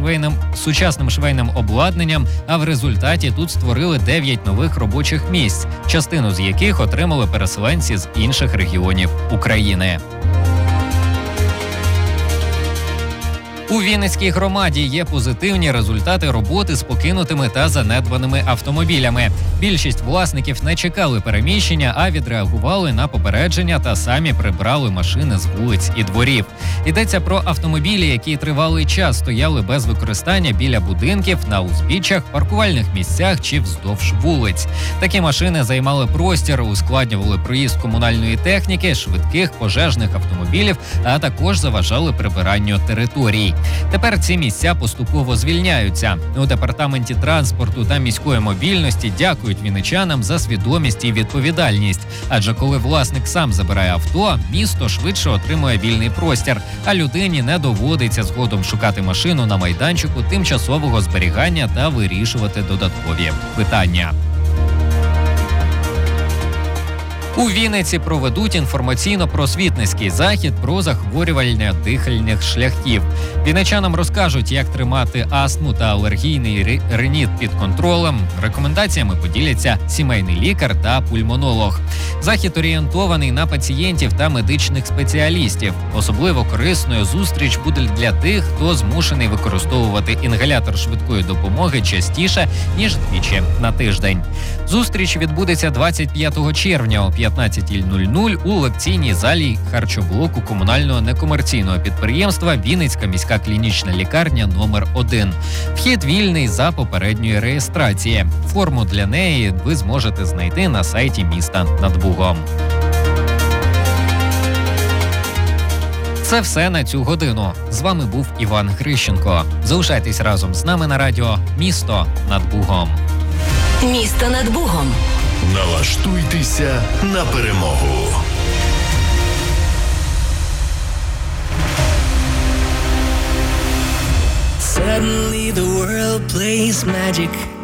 сучасним швейним обладнанням, а в результаті тут створили 9 нових робочих місць, частину з яких отримали переселенці з інших регіонів України. У Вінницькій громаді є позитивні результати роботи з покинутими та занедбаними автомобілями. Більшість власників не чекали переміщення, а відреагували на попередження та самі прибрали машини з вулиць і дворів. Йдеться про автомобілі, які тривалий час стояли без використання біля будинків, на узбіччях, паркувальних місцях чи вздовж вулиць. Такі машини займали простір, ускладнювали проїзд комунальної техніки, швидких пожежних автомобілів, а також заважали прибиранню територій. Тепер ці місця поступово звільняються. У департаменті транспорту та міської мобільності дякують вінничанам за свідомість і відповідальність. Адже коли власник сам забирає авто, місто швидше отримує вільний простір, а людині не доводиться згодом шукати машину на майданчику тимчасового зберігання та вирішувати додаткові питання. У Вінниці проведуть інформаційно-просвітницький захід про захворювання дихальних шляхів. Вінничанам розкажуть, як тримати астму та алергійний риніт під контролем. Рекомендаціями поділяться сімейний лікар та пульмонолог. Захід орієнтований на пацієнтів та медичних спеціалістів. Особливо корисною зустріч буде для тих, хто змушений використовувати інгалятор швидкої допомоги частіше, ніж двічі на тиждень. Зустріч відбудеться 25 червня о 15:00 у лекційній залі харчоблоку комунального некомерційного підприємства «Вінницька міська клінічна лікарня номер 1». Вхід вільний за попередньої реєстрації. Форму для неї ви зможете знайти на сайті міста над Бугом. Це все на цю годину. З вами був Іван Грищенко. Залишайтесь разом з нами на радіо «Місто над Бугом». Місто над Бугом. Налаштуйтеся на перемогу. Suddenly the world plays magic.